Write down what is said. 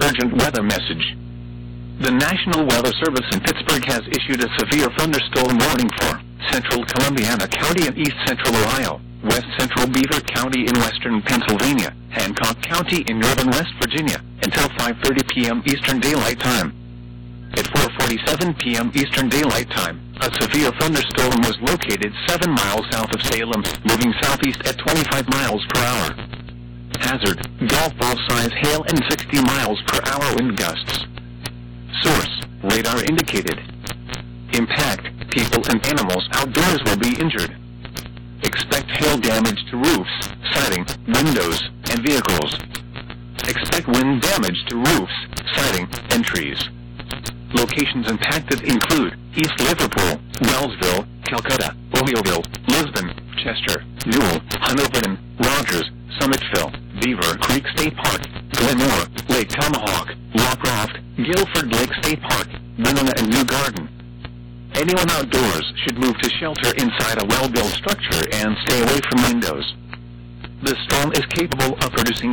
urgent weather message. The National Weather Service in Pittsburgh has issued a severe thunderstorm warning for central Columbiana County in east central Ohio, west central Beaver County in western Pennsylvania, Hancock County in northern West Virginia, until 5:30 p.m. Eastern Daylight Time. At 4:47 p.m. Eastern Daylight Time, a severe thunderstorm was located 7 miles south of Salem, moving southeast at 25 miles per hour. Hazard, golf ball size hail and 60 miles per hour wind gusts. Source, radar indicated. Impact, people and animals outdoors will be injured. Expect hail damage to roofs, siding, windows, and vehicles. Expect wind damage to roofs, siding, and trees. Locations impacted include East Liverpool, Wellsville, Calcutta, Ohioville, Lisbon, Chester, Newell, Huntington, Rogers, Summitville, Beaver Creek State Park, Glenmore, Lake Tomahawk, Lawcroft, Guilford Lake State Park, Winona and New Garden. Anyone outdoors should move to shelter inside a well-built structure and stay away from windows. The storm is capable of producing